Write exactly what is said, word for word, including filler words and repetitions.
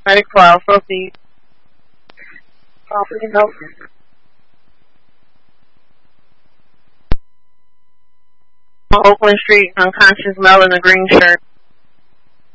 Ready for our proceed. Property note. On Oakland Street, unconscious male in a green shirt.